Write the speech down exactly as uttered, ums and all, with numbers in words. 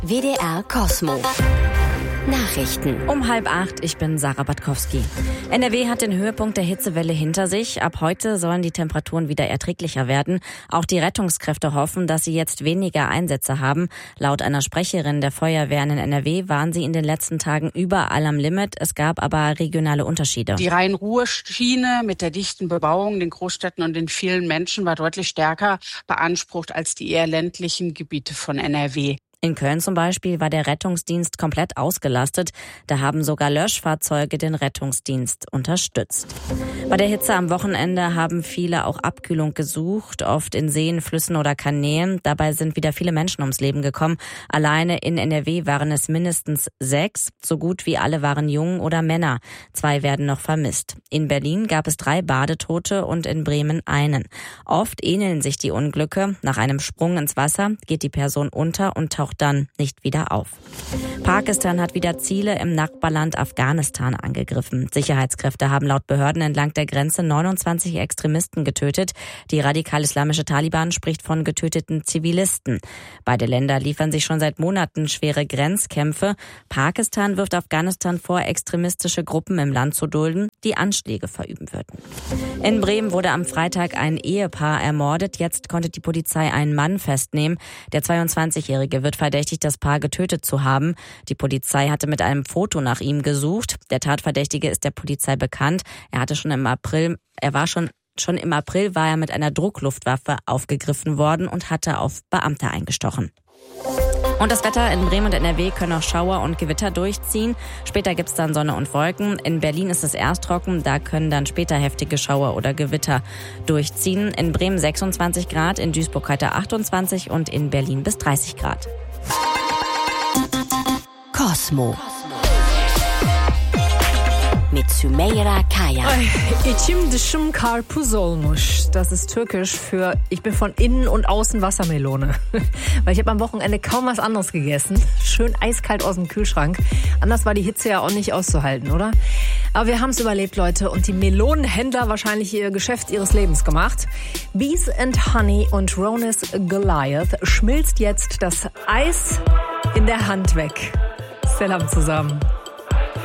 W D R Kosmo. Nachrichten. Um halb acht, ich bin Sarah Batkowski. N R W hat den Höhepunkt der Hitzewelle hinter sich. Ab heute sollen die Temperaturen wieder erträglicher werden. Auch die Rettungskräfte hoffen, dass sie jetzt weniger Einsätze haben. Laut einer Sprecherin der Feuerwehren in N R W waren sie in den letzten Tagen überall am Limit. Es gab aber regionale Unterschiede. Die Rhein-Ruhr-Schiene mit der dichten Bebauung, den Großstädten und den vielen Menschen war deutlich stärker beansprucht als die eher ländlichen Gebiete von N R W. In Köln zum Beispiel war der Rettungsdienst komplett ausgelastet. Da haben sogar Löschfahrzeuge den Rettungsdienst unterstützt. Bei der Hitze am Wochenende haben viele auch Abkühlung gesucht, oft in Seen, Flüssen oder Kanälen. Dabei sind wieder viele Menschen ums Leben gekommen. Alleine in N R W waren es mindestens sechs. So gut wie alle waren Jungen oder Männer. Zwei werden noch vermisst. In Berlin gab es drei Badetote und in Bremen einen. Oft ähneln sich die Unglücke. Nach einem Sprung ins Wasser geht die Person unter und taucht dann nicht wieder auf. Pakistan hat wieder Ziele im Nachbarland Afghanistan angegriffen. Sicherheitskräfte haben laut Behörden entlang der Grenze neunundzwanzig Extremisten getötet. Die radikal-islamische Taliban spricht von getöteten Zivilisten. Beide Länder liefern sich schon seit Monaten schwere Grenzkämpfe. Pakistan wirft Afghanistan vor, extremistische Gruppen im Land zu dulden, die Anschläge verüben würden. In Bremen wurde am Freitag ein Ehepaar ermordet. Jetzt konnte die Polizei einen Mann festnehmen. Der zweiundzwanzigjährige wird verdächtigt, das Paar getötet zu haben. Die Polizei hatte mit einem Foto nach ihm gesucht. Der Tatverdächtige ist der Polizei bekannt. Er hatte schon im April, er war schon Schon im April war er mit einer Druckluftwaffe aufgegriffen worden und hatte auf Beamte eingestochen. Und das Wetter in Bremen und N R W können auch Schauer und Gewitter durchziehen. Später gibt's dann Sonne und Wolken. In Berlin ist es erst trocken, da können dann später heftige Schauer oder Gewitter durchziehen. In Bremen sechsundzwanzig Grad, in Duisburg heute achtundzwanzig und in Berlin bis dreißig Grad. Kosmo. Mit Sümeyra Kaya. Ay, içim dışım karpuz olmuş. Das ist türkisch für ich bin von innen und außen Wassermelone. Weil ich habe am Wochenende kaum was anderes gegessen. Schön eiskalt aus dem Kühlschrank. Anders war die Hitze ja auch nicht auszuhalten, oder? Aber wir haben es überlebt, Leute. Und die Melonenhändler wahrscheinlich ihr Geschäft ihres Lebens gemacht. Bees and Honey und Ronis Goliath schmilzt jetzt das Eis in der Hand weg. Salam zusammen.